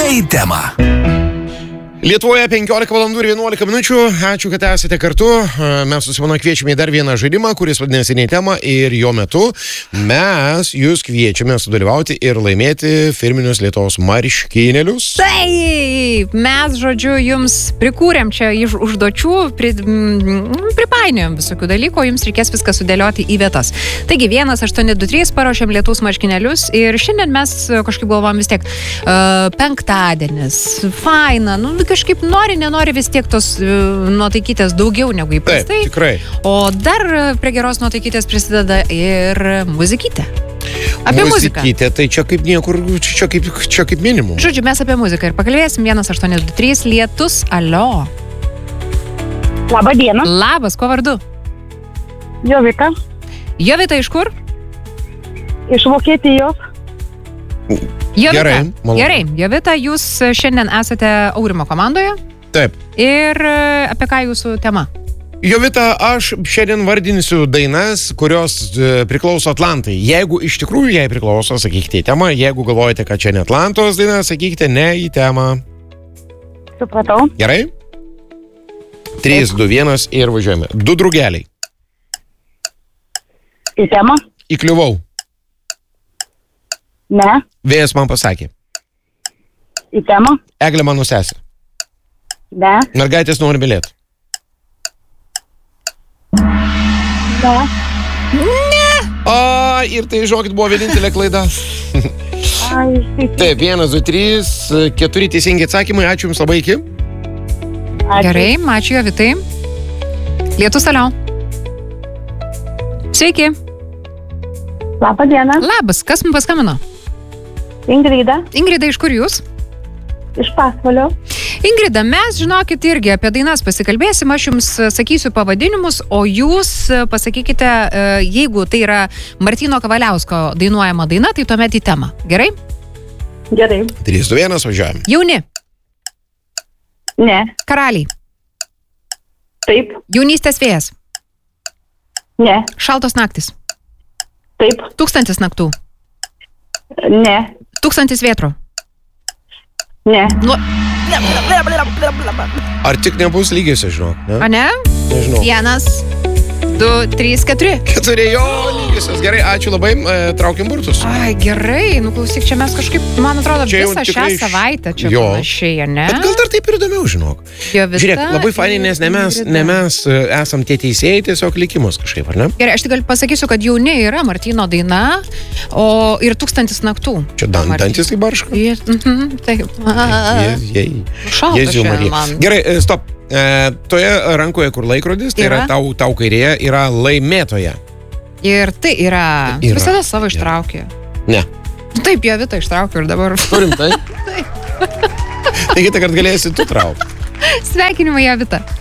į temą. Lietuvoje 15 valandų ir 11 minučių. Ačiū, kad esate kartu. Mes su Simona kviečiame į dar vieną žaidimą, kuris vadinasi Nei tema, ir jo metu mes jūs kviečiame sudalyvauti ir laimėti firminius Lietuvos marškinėlius. Taip, mes, žodžiu, jums prikūrėm čia iš užduočių, pripainiojom visokių dalykų, jums reikės viską sudėlioti į vietas. Taigi, 1823 paruošėm Lietuvos marškinėlius ir šiandien mes kažkaip galvom vis tiek penktadienis, faina, kažkaip nenori vis tiek tos nuotaikytės daugiau negu įprastai. Taip, tikrai. O dar prie geros nuotaikytės prisideda ir muzikytė. Apie muziką. Muzikytė, tai čia kaip niekur, čia kaip minimum. Žodžiu, mes apie muziką ir pakalbėsim. 1823 lietus, alio. Labą dieną. Labas, kuo vardu? Jovita. Jovita iš kur? Iš Vokietijos. Jovita. Gerai, malonu. Gerai, Jovita, jūs šiandien esate Aurimo komandoje. Taip. Ir apie ką jūsų tema? Jovita, aš šiandien vardinsiu dainas, kurios priklauso Atlantai. Jeigu iš tikrųjų jai priklauso, sakykite į temą. Jeigu galvojate, kad čia ne Atlantos daina, sakykite ne į temą. Supratau. Gerai? 3, 2, 1 ir važiuojame. 2 drugeliai. Į temą? Įkliuvau. Ne. Vėjas man pasakė. Į temą? Eglė mano sesė. Ne. Mergaitės nori mylėti. Ne. Ir tai, žinokit, buvo vienintelė klaida. Ai, Taip, 1, 2, 3, 4 teisingi atsakymai. Ačiū Jums labai, iki. ačiū. Gerai, ačiū Jovitai. Lietus, alio. Sveiki. Labą dieną. Labas, kas mums paskambino? Ingrida. Ingrida, iš kur jūs? Iš Pasvalio. Ingrida, mes, žinokit, irgi apie dainas pasikalbėsim, aš jums sakysiu pavadinimus, o jūs pasakykite, jeigu tai yra Martyno Kavaliausko dainuojama daina, tai tuomet į temą. Gerai? Gerai. 3, 2, 1, važiuojame. Jauni, Ne. karaliai, Taip. jaunystės vėjas, Ne. šaltos naktis, Taip. 1000 naktų, Ne. 1000 vėtrų. Ne. Ar tik nebus lygiuose, žinok? A ne? Nežinau. 1, 2, 3, 4. 4, jo, lygiusios. Gerai, ačiū labai, traukiam burtus. Ai, gerai, klausyk, čia mes kažkaip, man atrodo, Čia jau visą šią tikrai savaitę čia jo. panašiai, ne? Bet gal dar taip ir įdomiau, žinok. Jovita Žiūrėk, labai fainai, nes ne mes esam tie teisėjai, tiesiog likimus kažkaip, ar ne? Gerai, aš tik pasakysiu, kad jauni yra Martyno daina, o ir 1000 naktų. Čia dantis tai barška. Taip. Jėzau Šalta Marija. šiandien man. Gerai, stop. Toje rankoje, kur laikrodis, tai yra tau kairėje, yra laimėtoja. Ir tai yra. Yra. Visada savo ištraukė. Ne. Taip, Jovita ištraukė ir dabar. Turim tai? Tai kitą kartą galėsi tu traukti. Sveikinimai, Jovita.